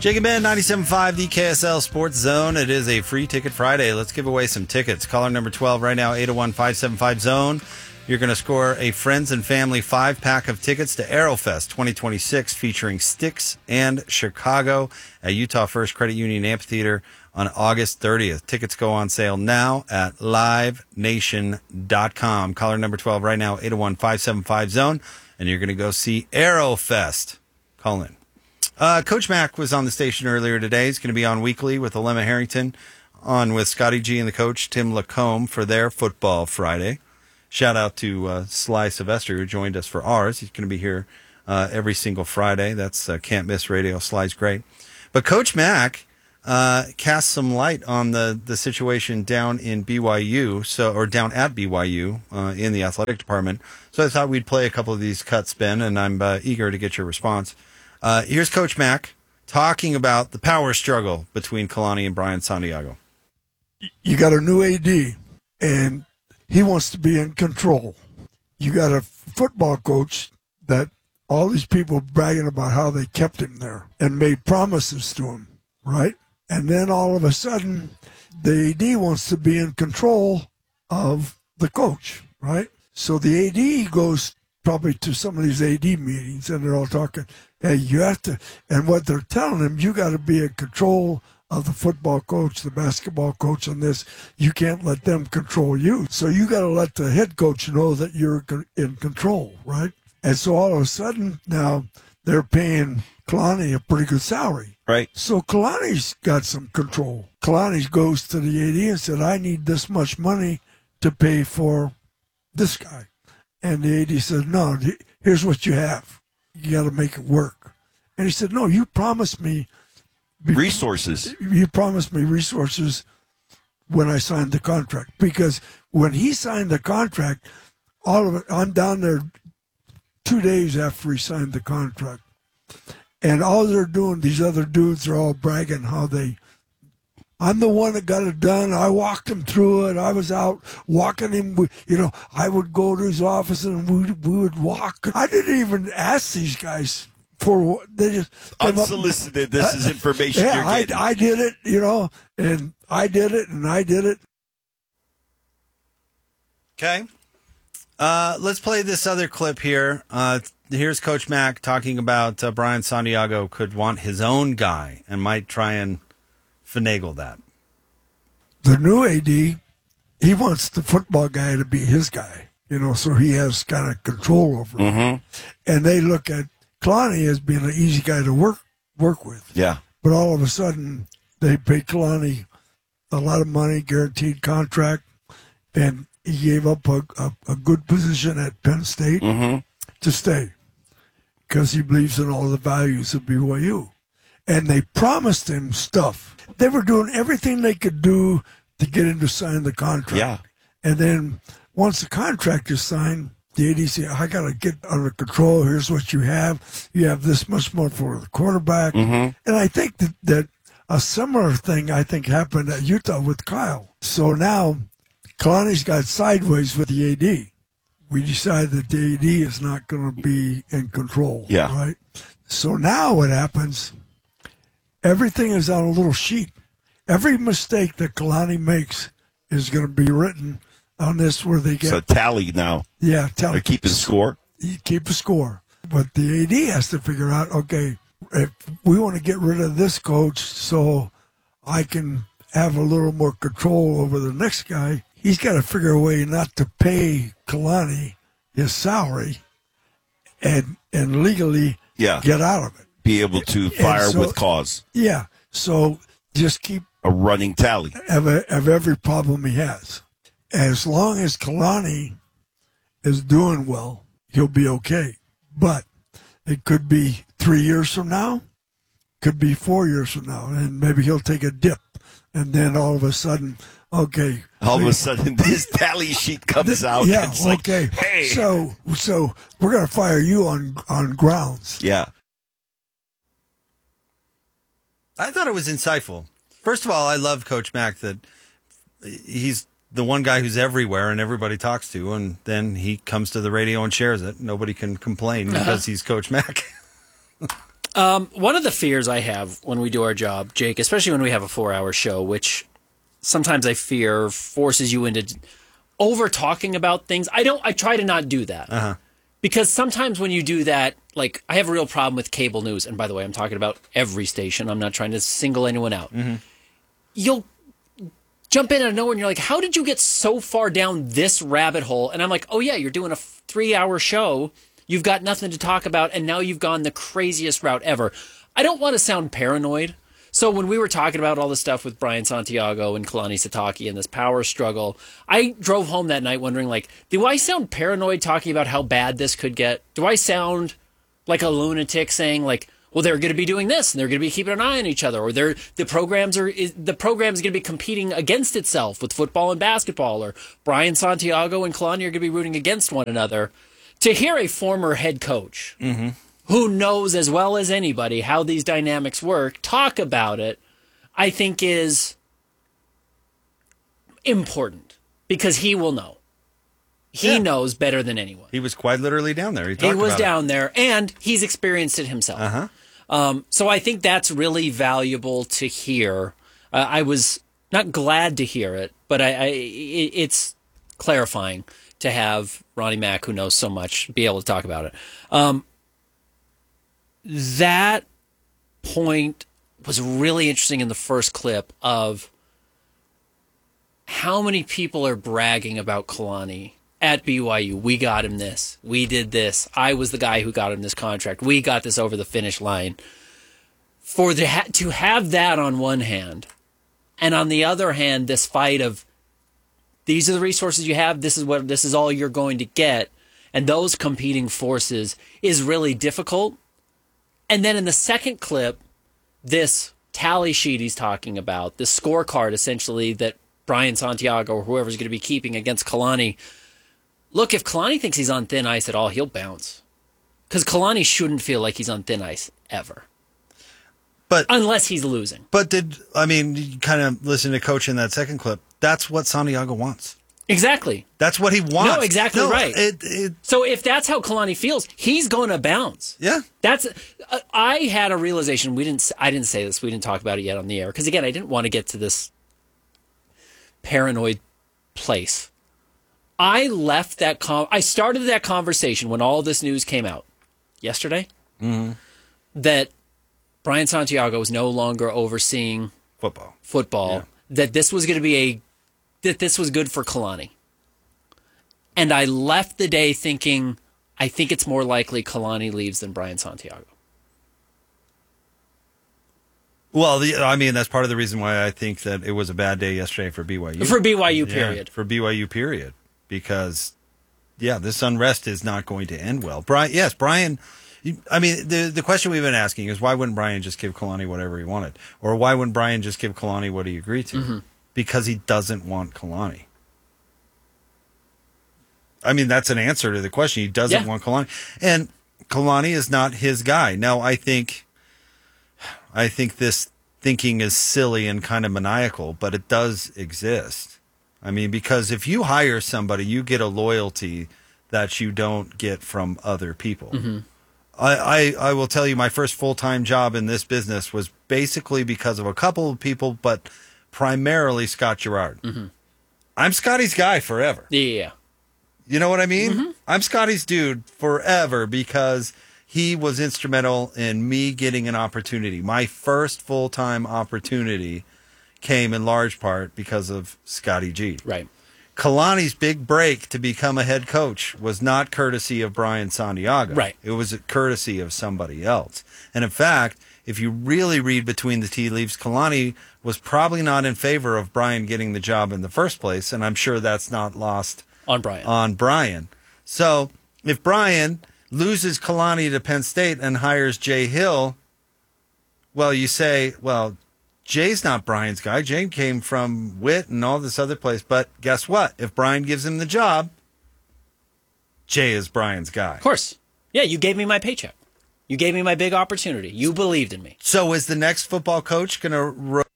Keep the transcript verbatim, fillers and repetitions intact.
Jake and Ben, ninety-seven point five, the K S L Sports Zone. It is a free ticket Friday. Let's give away some tickets. Caller number twelve right now, eight oh one, five seven five, zone. You're going to score a Friends and Family five-pack of tickets to Aerofest twenty twenty-six featuring Styx and Chicago at Utah First Credit Union Amphitheater on August thirtieth. Tickets go on sale now at live nation dot com. Caller number twelve right now, eight oh one, five seven five, zone. And you're going to go see Aerofest. Call in. Uh, Coach Mack was on the station earlier today. He's going to be on weekly with Alema Harrington, on with Scotty G and the coach, Tim Lacombe, for their Football Friday. Shout out to uh, Sly Sylvester, who joined us for ours. He's going to be here uh, every single Friday. That's uh, Can't Miss Radio. Sly's great. But Coach Mack uh, cast some light on the, the situation down in B Y U, so or down at B Y U uh, in the athletic department. So I thought we'd play a couple of these cuts, Ben, and I'm uh, eager to get your response. Uh, here's Coach Mack talking about the power struggle between Kalani and Brian Santiago. You got a new A D, and he wants to be in control. You got a football coach that all these people bragging about how they kept him there and made promises to him, right? And then all of a sudden, the A D wants to be in control of the coach, right? So the A D goes probably to some of these A D meetings, and they're all talking, hey, you have to, and what they're telling him, you got to be in control of the football coach, the basketball coach on this. You can't let them control you. So you got to let the head coach know that you're in control, right? And so all of a sudden, now they're paying Kalani a pretty good salary. Right. So Kalani's got some control. Kalani goes to the A D and said, I need this much money to pay for this guy. And the A D said, no, here's what you have. You got to make it work. And he said, no, you promised me resources. You promised me resources when I signed the contract. Because when he signed the contract, all of it, I'm down there two days after he signed the contract. And all they're doing, these other dudes are all bragging how they, I'm the one that got it done. I walked him through it. I was out walking him. You know, I would go to his office and we, we would walk. I didn't even ask these guys for, they just. Unsolicited, this is information yeah, you're I, getting. I did it, you know, and I did it and I did it. Okay. Uh, let's play this other clip here. Uh, here's Coach Mack talking about uh, Brian Santiago could want his own guy and might try and finagle that. The new A D, he wants the football guy to be his guy, you know, so he has kind of control over him. Mm-hmm. And they look at Kalani as being an easy guy to work work with. Yeah. But all of a sudden, they pay Kalani a lot of money, guaranteed contract, and he gave up a, a, a good position at Penn State mm-hmm. to stay because he believes in all the values of B Y U. And they promised him stuff. They were doing everything they could do to get him to sign the contract. Yeah. And then once the contract is signed, the A D said, I got to get under control. Here's what you have. You have this much more for the quarterback. Mm-hmm. And I think that, that a similar thing, I think, happened at Utah with Kyle. So now Kalani's got sideways with the A D. We decided that the A D is not going to be in control. Yeah. Right? So now what happens, everything is on a little sheet. Every mistake that Kalani makes is going to be written on this where they get. So tally now. Yeah, tally. They're keeping score. You keep a score. But the A D has to figure out, okay, if we want to get rid of this coach so I can have a little more control over the next guy, he's got to figure a way not to pay Kalani his salary and and legally yeah. get out of it. Be able to fire so, with cause. Yeah. So just keep a running tally of, of every problem he has. As long as Kalani is doing well, he'll be okay. But it could be three years from now, could be four years from now, and maybe he'll take a dip. And then all of a sudden, okay. All we, of a sudden, this tally sheet comes this, out. Yeah, it's like, okay. Hey. So, so we're going to fire you on, on grounds. Yeah. I thought it was insightful. First of all, I love Coach Mack that he's the one guy who's everywhere and everybody talks to, and then he comes to the radio and shares it. Nobody can complain uh-huh. because he's Coach Mack. Um, one of the fears I have when we do our job, Jake, especially when we have a four-hour show, which sometimes I fear forces you into over talking about things. I don't. I try to not do that Uh-huh. because sometimes when you do that, like I have a real problem with cable news. And by the way, I'm talking about every station. I'm not trying to single anyone out. Mm-hmm. You'll jump in out of nowhere and you're like, how did you get so far down this rabbit hole? And I'm like, oh yeah, you're doing a three-hour show. You've got nothing to talk about, and now you've gone the craziest route ever. I don't want to sound paranoid. So when we were talking about all the stuff with Brian Santiago and Kalani Sitake and this power struggle, I drove home that night wondering, like, do I sound paranoid talking about how bad this could get? Do I sound like a lunatic saying, like, well, they're going to be doing this, and they're going to be keeping an eye on each other, or they're the programs are is, the program is going to be competing against itself with football and basketball, or Brian Santiago and Kalani are going to be rooting against one another? To hear a former head coach Mm-hmm. who knows as well as anybody how these dynamics work talk about it, I think is important because he will know. He Yeah. knows better than anyone. He was quite literally down there. He, He talked was about down there, and he's experienced it himself. It. Uh-huh. Um, so I think that's really valuable to hear. Uh, I was not glad to hear it, but I, I it, it's clarifying to have Ronnie Mack, who knows so much, be able to talk about it. Um, that point was really interesting in the first clip of how many people are bragging about Kalani at B Y U. We got him this. We did this. I was the guy who got him this contract. We got this over the finish line. For the ha- to have that on one hand, and on the other hand, this fight of these are the resources you have. This is what this is all you're going to get, and those competing forces is really difficult. And then in the second clip, this tally sheet he's talking about, this scorecard essentially that Brian Santiago or whoever's going to be keeping against Kalani. Look, if Kalani thinks he's on thin ice at all, he'll bounce. Because Kalani shouldn't feel like he's on thin ice ever. But Unless he's losing. but did I mean you kind of listen to Coach in that second clip? That's what Santiago wants. Exactly. That's what he wants. No, exactly right. It, it, So if that's how Kalani feels, he's going to bounce. yeah. That's. Uh, I had a realization. We didn't. I didn't say this. We didn't talk about it yet on the air because again, I didn't want to get to this paranoid place. I left that. Con- I started that conversation when all this news came out yesterday. Mm-hmm. That Brian Santiago was no longer overseeing Football. football. Yeah. That this was going to be a. That this was good for Kalani. And I left the day thinking, I think it's more likely Kalani leaves than Brian Santiago. Well, the, I mean, that's part of the reason why I think that it was a bad day yesterday for B Y U. For B Y U, Yeah, period. for B Y U, period. Because, yeah, this unrest is not going to end well. Brian, yes, Brian. I mean, the the question we've been asking is why wouldn't Brian just give Kalani whatever he wanted, or why wouldn't Brian just give Kalani what he agreed to? Mm-hmm. Because he doesn't want Kalani. I mean, that's an answer to the question. He doesn't Yeah. want Kalani, and Kalani is not his guy. Now, I think, I think this thinking is silly and kind of maniacal, but it does exist. I mean, because if you hire somebody, you get a loyalty that you don't get from other people. Mm-hmm. I, I, I will tell you, my first full-time job in this business was basically because of a couple of people, but primarily Scott Girard. Mm-hmm. I'm Scotty's guy forever. Yeah, yeah, yeah. You know what I mean? Mm-hmm. I'm Scotty's dude forever because he was instrumental in me getting an opportunity. My first full-time opportunity came in large part because of Scotty G. Right. Kalani's big break to become a head coach was not courtesy of Brian Santiago. Right. It was a courtesy of somebody else. And in fact, if you really read between the tea leaves, Kalani was probably not in favor of Brian getting the job in the first place, and I'm sure that's not lost On Brian. on Brian. So if Brian loses Kalani to Penn State and hires Jay Hill, well, you say, well, Jay's not Brian's guy. Jay came from Witt and all this other place. But guess what? If Brian gives him the job, Jay is Brian's guy. Of course. Yeah, you gave me my paycheck. You gave me my big opportunity. You believed in me. So is the next football coach going to